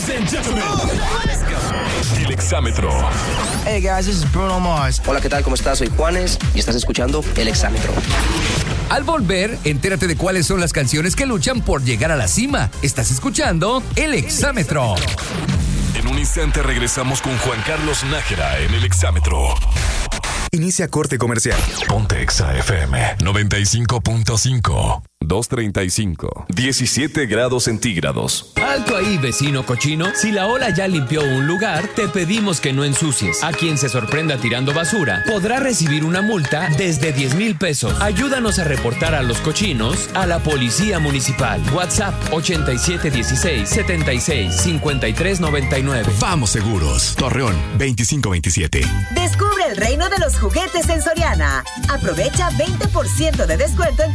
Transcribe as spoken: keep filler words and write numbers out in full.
Ladies and gentlemen, let's go. El Exámetro. Hey guys, this is Bruno Mars. Hola, ¿qué tal? ¿Cómo estás? Soy Juanes y estás escuchando El Exámetro. Al volver, entérate de cuáles son las canciones que luchan por llegar a la cima. Estás escuchando El Exámetro. En un instante regresamos con Juan Carlos Nájera en El Exámetro. Inicia corte comercial. Ponte Exa F M noventa y cinco punto cinco. dos treinta y cinco. diecisiete grados centígrados. Alto ahí, vecino cochino. Si la ola ya limpió un lugar, te pedimos que no ensucies. A quien se sorprenda tirando basura podrá recibir una multa desde diez mil pesos. Ayúdanos a reportar a los cochinos a la Policía Municipal. WhatsApp ochenta y siete dieciséis setenta y seis cincuenta y tres noventa y nueve. Vamos seguros. Torreón veinticinco veintisiete. Descubre el reino de los juguetes en Soriana. Aprovecha veinte por ciento de descuento en